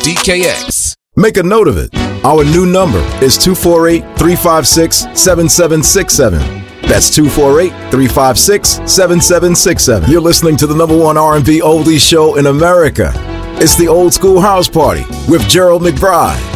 DKX. Make a note of it. Our new number is 248-356-7767. That's 248-356-7767. You're listening to the number one R&B oldies show in America. It's the Old School House Party with Gerald McBride.